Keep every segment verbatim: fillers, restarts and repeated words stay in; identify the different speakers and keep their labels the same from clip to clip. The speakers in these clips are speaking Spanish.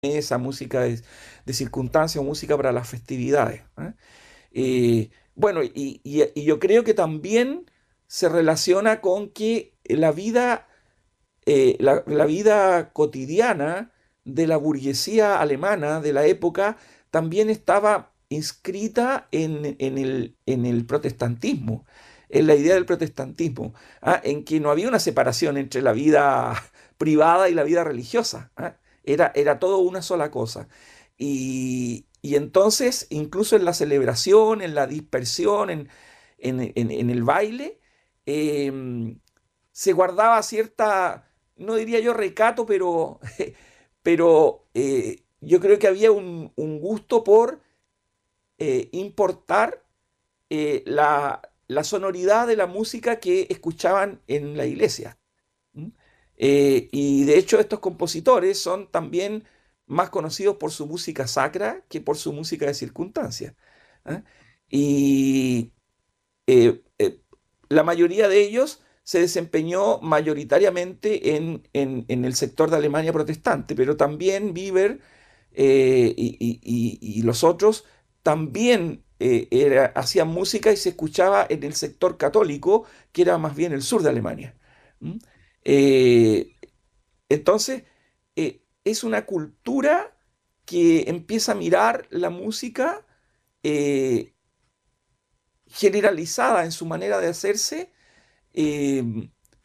Speaker 1: esa música de, de circunstancia o música para las festividades. ¿Eh? Eh, bueno, y, y- y yo creo que también se relaciona con que la vida, eh, la, la vida cotidiana de la burguesía alemana de la época también estaba inscrita en, en el, en el protestantismo, en la idea del protestantismo, ¿ah? En que no había una separación entre la vida privada y la vida religiosa, ¿ah? Era, era todo una sola cosa. Y, y entonces, incluso en la celebración, en la dispersión, en, en- en- en el baile, em, se guardaba cierta, no diría yo recato, pero, pero eh, yo creo que había un, un gusto por eh, importar eh, la, la sonoridad de la música que escuchaban en la iglesia. ¿Mm? Eh, y de hecho estos compositores son también más conocidos por su música sacra que por su música de circunstancia. ¿Ah? Y eh, eh, la mayoría de ellos se desempeñó mayoritariamente en, en- en el sector de Alemania protestante, pero también Bieber eh, y, y- y- y los otros también eh, era- hacían música y se escuchaba en el sector católico, que era más bien el sur de Alemania. ¿Mm? Eh, entonces, eh, es una cultura que empieza a mirar la música eh, generalizada en su manera de hacerse, eh,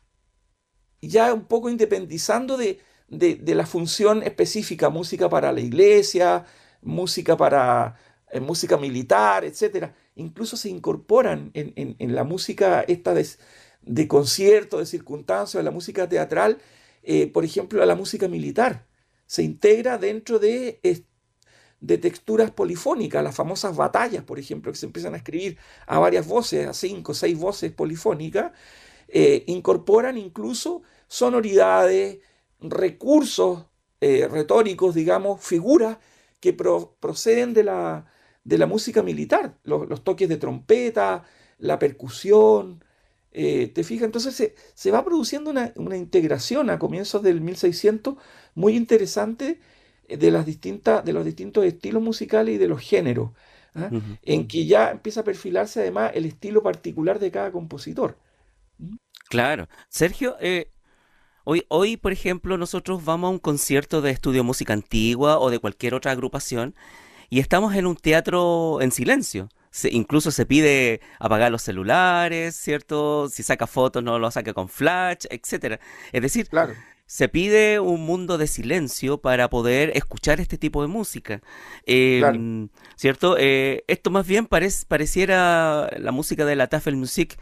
Speaker 1: ya un poco independizando de, de- de la función específica, música para la iglesia, música para eh, música militar, etcétera. Incluso se incorporan en, en- en la música esta de, de concierto, de circunstancia, de la música teatral, eh, por ejemplo, a la música militar. Se integra dentro de, es- de texturas polifónicas, las famosas batallas, por ejemplo, que se empiezan a escribir a varias voces, a cinco o seis voces polifónicas, eh, incorporan incluso sonoridades, recursos eh, retóricos, digamos, figuras que pro- proceden de la, de la música militar, los, los toques de trompeta, la percusión. Eh, ¿te fijas? Entonces se, se va produciendo una, una integración a comienzos del mil seiscientos muy interesante eh, de, las distintas, de los distintos estilos musicales y de los géneros, ¿ah?
Speaker 2: Ujú.
Speaker 1: En que ya empieza a perfilarse además el estilo particular de cada compositor. ¿Mm?
Speaker 2: Claro. Sergio, eh, hoy, hoy, por ejemplo, nosotros vamos a un concierto de estudio de música antigua o de cualquier otra agrupación y estamos en un teatro en silencio. Se- incluso se pide apagar los celulares, ¿cierto? Si saca fotos no lo saque con flash, etcétera. Es decir,
Speaker 1: Claro,
Speaker 2: se pide un mundo de silencio para poder escuchar este tipo de música.
Speaker 1: claro.
Speaker 2: Em, ¿cierto? Eh, esto más bien parec- pareciera la música de la Tafelmusik.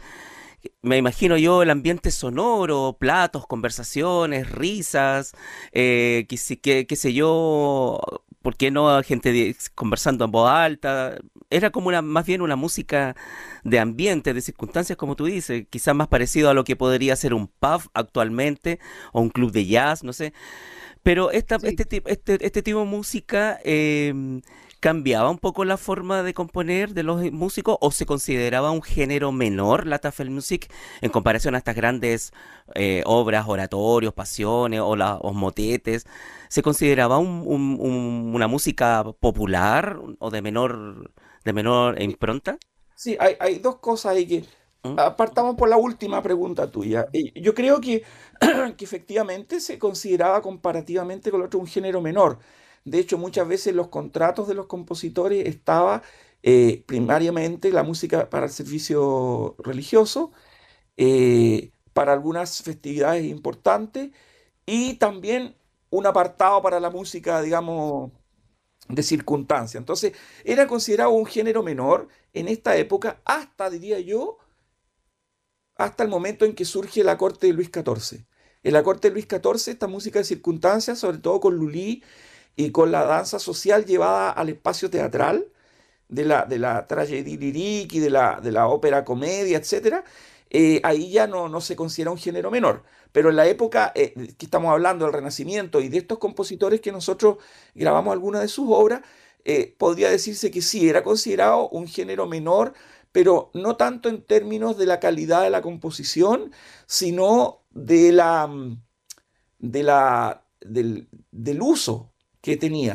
Speaker 2: Me imagino yo el ambiente sonoro, platos, conversaciones, risas, eh, qué, sé qué- qué sé yo, ¿por qué no gente de- conversando en voz alta? Era como una, más bien una música de ambiente, de circunstancias, como tú dices, quizás más parecido a lo que podría ser un pub actualmente o un club de jazz, no sé. Pero esta,
Speaker 1: Sí,
Speaker 2: este, tipo, este, este tipo de música em, cambiaba un poco la forma de componer de los músicos o se consideraba un género menor la Tafelmusik en comparación a estas grandes eh, obras, oratorios, pasiones o, la- o motetes. ¿Se consideraba un- un- un- una música popular o de menor, de menor
Speaker 1: sí,
Speaker 2: impronta?
Speaker 1: sí, hay, hay dos cosas ahí que...
Speaker 2: ¿Mm?
Speaker 1: Apartamos por la última pregunta tuya. Eh, Yo creo que, que efectivamente se consideraba comparativamente con el otro un género menor. De hecho, muchas veces los contratos de los compositores estaba eh, primariamente la música para el servicio religioso, eh, para algunas festividades importantes y también un apartado para la música, digamos, de circunstancia. Entonces, era considerado un género menor en esta época, hasta, diría yo, hasta el momento en que surge la corte de Luis catorce. En la corte de Luis catorce, esta música de circunstancia, sobre todo con Lully y con la danza social llevada al espacio teatral, de la, de la tragédie lyrique y de la, de la ópera comedia, etcétera, eh, ahí ya no, no se considera un género menor. Pero en la época eh, que estamos hablando del Renacimiento y de estos compositores que nosotros grabamos algunas de sus obras, eh, podría decirse que sí, era considerado un género menor, pero no tanto en términos de la calidad de la composición, sino de la, mm, de la, del, del uso que tenía.